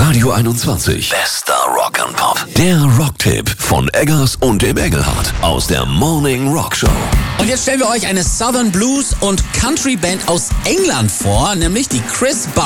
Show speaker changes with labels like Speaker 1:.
Speaker 1: Radio 21. Bester Rock and Pop. Der Rocktipp von Eggers und dem Engelhardt aus der Morning Rock Show.
Speaker 2: Und jetzt stellen wir euch eine Southern Blues und Country Band aus England vor, nämlich die Chris Bar.